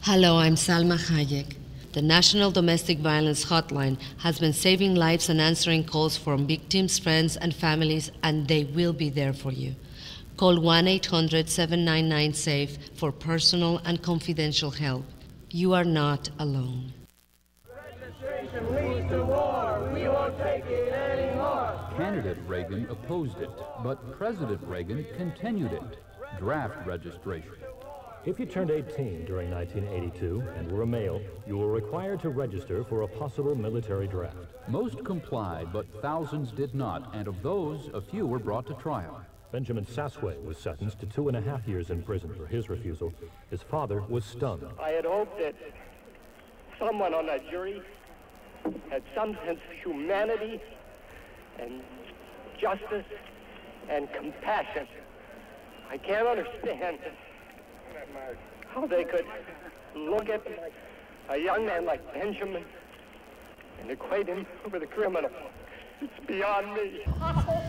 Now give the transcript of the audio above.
Hello, I'm Salma Hayek. The National Domestic Violence Hotline has been saving lives and answering calls from victims, friends, and families, and they will be there for you. Call 1-800-799-SAFE for personal and confidential help. You are not alone. Registration leads to war. We won't take it anymore. Candidate Reagan opposed it, but President Reagan continued it. Draft registration. If you turned 18 during 1982 and were a male, you were required to register for a possible military draft. Most complied, but thousands did not, and of those, a few were brought to trial. Benjamin Sasway was sentenced to 2.5 years in prison for his refusal. His father was stunned. I had hoped that someone on that jury had some sense of humanity and justice and compassion. I can't understand how they could look at a young man like Benjamin and equate him with a criminal. It's beyond me.